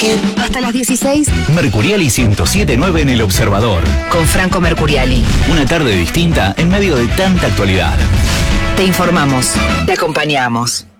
Hasta las 16. Mercuriali 107.9 en El Observador. Con Franco Mercuriali. Una tarde distinta en medio de tanta actualidad. Te informamos. Te acompañamos.